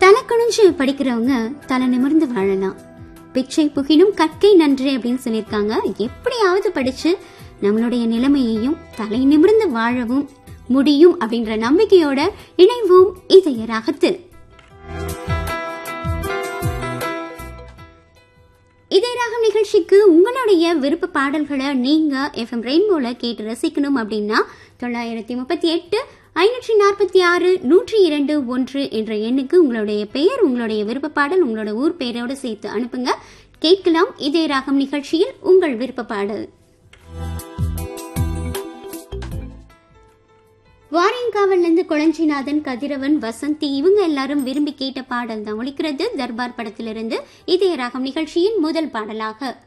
தலை குனிஞ்சு படிக்கிறவங்க தலை நிமிர்ந்து வாழலாம், பிச்சை புகினும் கற்கை நன்றே அப்படின்னு சொல்லியிருக்காங்க. எப்படியாவது படிச்சு நம்மளுடைய நிலைமையையும் தலை நிமிர்ந்து வாழவும் முடியும் அப்படின்ற நம்பிக்கையோட இணைவோம் இதய ராகத்தில். இதய ராகம் நிகழ்ச்சிக்கு உங்களுடைய விருப்ப பாடல்களை நீங்க FM ரெயின்போல கேட்டு ரசிக்கணும் அப்படின்னா 938 546 102 என்ற எண்ணுக்கு உங்களுடைய பெயர், உங்களுடைய விருப்ப பாடல், உங்களோட ஊர் பெயரோடு சேர்த்து அனுப்புங்க. கேட்கலாம் இதய ராகம் நிகழ்ச்சியில் உங்கள் விருப்ப பாடல். வாரியங்காவல்ல இருந்து கொளஞ்சிநாதன், கதிரவன், வசந்தி இவங்க எல்லாரும் விரும்பி கேட்ட பாடல் தான் ஒலிக்கிறது. தர்பார் படத்திலிருந்து இதய ராகம் நிகழ்ச்சியின் முதல் பாடலாக.